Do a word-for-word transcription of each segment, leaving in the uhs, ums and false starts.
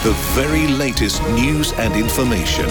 The very latest news and information.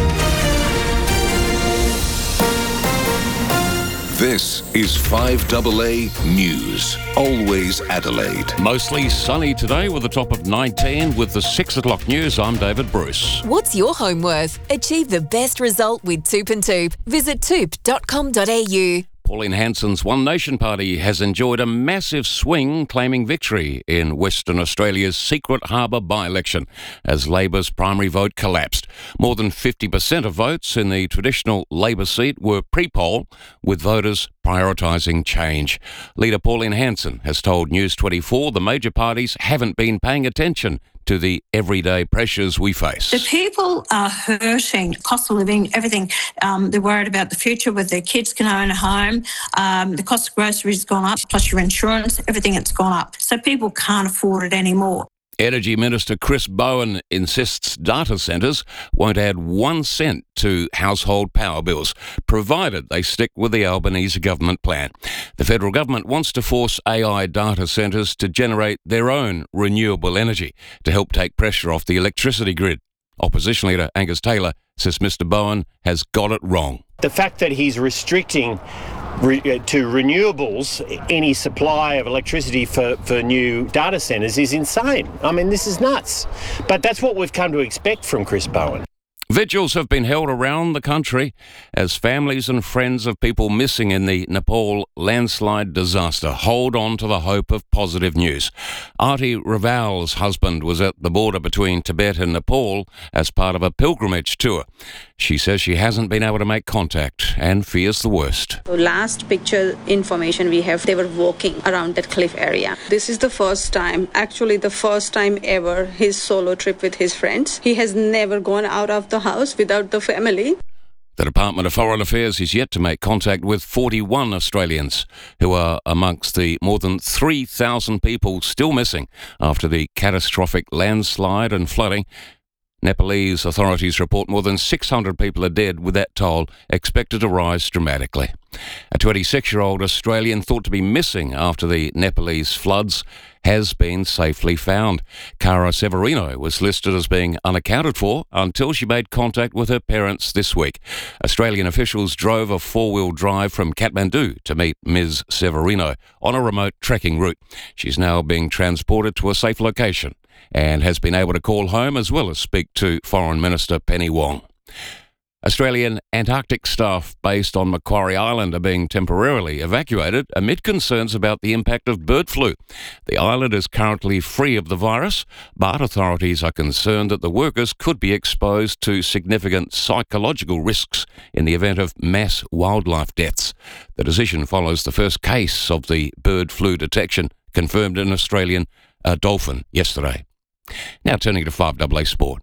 This is five A A News. Always Adelaide. Mostly sunny today with a top of nineteen. With the six o'clock news, I'm David Bruce. What's your home worth? Achieve the best result with Toop and Toop. Visit toop dot com dot a u. Pauline Hanson's One Nation Party has enjoyed a massive swing, claiming victory in Western Australia's Secret Harbour by-election as Labor's primary vote collapsed. More than fifty percent of votes in the traditional Labor seat were pre-poll, with voters prioritising change. Leader Pauline Hanson has told News twenty-four the major parties haven't been paying attention to the everyday pressures we face. The people are hurting, cost of living, everything. Um, they're worried about the future, whether their kids can own a home. Um, the cost of groceries has gone up, plus your insurance, everything has gone up. So people can't afford it anymore. Energy Minister Chris Bowen insists data centres won't add one cent to household power bills, provided they stick with the Albanese government plan. The federal government wants to force A I data centres to generate their own renewable energy to help take pressure off the electricity grid. Opposition leader Angus Taylor says Mister Bowen has got it wrong. The fact that he's restricting Re- to renewables any supply of electricity for, for new data centres is insane. I mean, this is nuts. But that's what we've come to expect from Chris Bowen. Vigils have been held around the country as families and friends of people missing in the Nepal landslide disaster hold on to the hope of positive news. Arti Raval's husband was at the border between Tibet and Nepal as part of a pilgrimage tour. She says she hasn't been able to make contact and fears the worst. The last picture information we have, they were walking around that cliff area. This is the first time, actually the first time ever, his solo trip with his friends. He has never gone out of the house without the family. The Department of Foreign Affairs is yet to make contact with forty-one Australians who are amongst the more than three thousand people still missing after the catastrophic landslide and flooding. Nepalese authorities report more than six hundred people are dead, with that toll expected to rise dramatically. A twenty-six-year-old Australian thought to be missing after the Nepalese floods has been safely found. Cara Severino was listed as being unaccounted for until she made contact with her parents this week. Australian officials drove a four-wheel drive from Kathmandu to meet Miz Severino on a remote trekking route. She's now being transported to a safe location and has been able to call home as well as speak to Foreign Minister Penny Wong. Australian Antarctic staff based on Macquarie Island are being temporarily evacuated amid concerns about the impact of bird flu. The island is currently free of the virus, but authorities are concerned that the workers could be exposed to significant psychological risks in the event of mass wildlife deaths. The decision follows the first case of the bird flu detection confirmed in Australian uh, dolphin yesterday. Now turning to five A A Sport.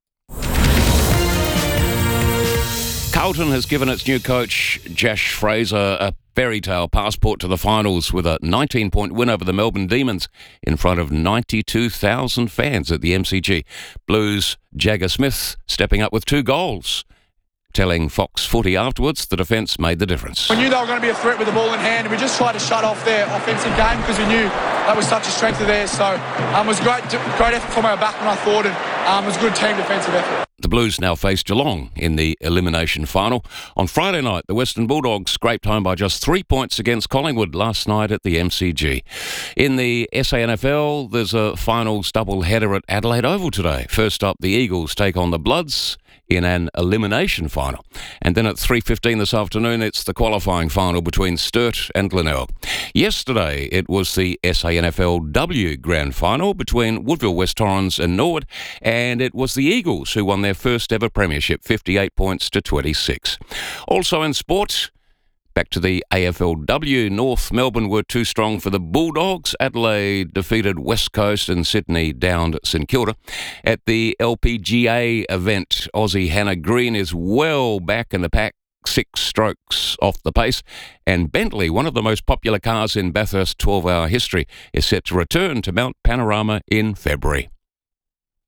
Carlton has given its new coach, Josh Fraser, a fairy tale passport to the finals with a nineteen-point win over the Melbourne Demons in front of ninety-two thousand fans at the M C G. Blues' Jagger Smith stepping up with two goals. Telling Fox Footy afterwards, the defence made the difference. We knew they were going to be a threat with the ball in hand, and we just tried to shut off their offensive game because we knew that was such a strength of theirs. So um, it was a great, great effort from our back when I thought, and um, it was a good team defensive effort. The Blues now face Geelong in the elimination final. On Friday night, the Western Bulldogs scraped home by just three points against Collingwood last night at the M C G. In the S A N F L, there's a finals double-header at Adelaide Oval today. First up, the Eagles take on the Bloods in an elimination final. And then at three fifteen this afternoon, it's the qualifying final between Sturt and Glenelg. Yesterday, it was the S A N F L W Grand Final between Woodville West Torrens and Norwood, and it was the Eagles who won their first ever premiership, fifty-eight points to twenty-six. Also in sport, back to the A F L W, North Melbourne were too strong for the Bulldogs. Adelaide defeated West Coast and Sydney downed St Kilda. At the L P G A event, Aussie Hannah Green is well back in the pack, six strokes off the pace, and Bentley, one of the most popular cars in Bathurst twelve-hour history, is set to return to Mount Panorama in February.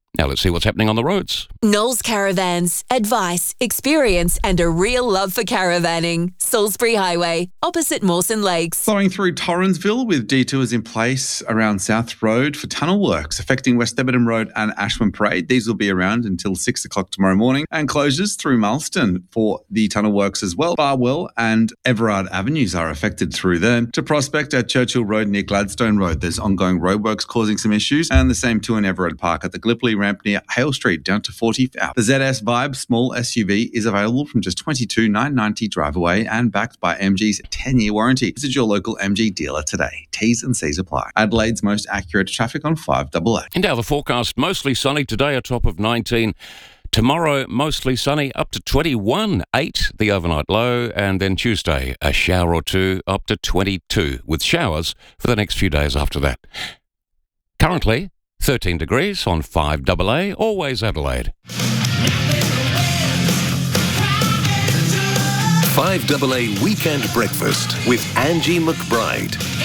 Now let's see what's happening on the roads. Knowles Caravans. Advice, experience and a real love for caravanning. Salisbury Highway, opposite Mawson Lakes. Flowing through Torrensville with detours in place around South Road for tunnel works affecting West Debenham Road and Ashman Parade. These will be around until six o'clock tomorrow morning. And closures through Marston for the tunnel works as well. Barwell and Everard Avenues are affected through there. To Prospect at Churchill Road near Gladstone Road, there's ongoing roadworks causing some issues. And the same too in Everard Park at the Gallipoli ramp near Hale Street down to forty hours. The Z S Vibe small S U V is available from just twenty-two thousand nine hundred ninety dollars drive away and backed by M G's ten-year warranty. Visit your local M G dealer today. T's and C's apply. Adelaide's most accurate traffic on five double A. And now the forecast, mostly sunny today, a top of nineteen. Tomorrow, mostly sunny, up to twenty-one, eight, the overnight low. And then Tuesday, a shower or two, up to twenty-two, with showers for the next few days after that. Currently, thirteen degrees on five double A, always Adelaide. five double A Weekend Breakfast with Angie McBride.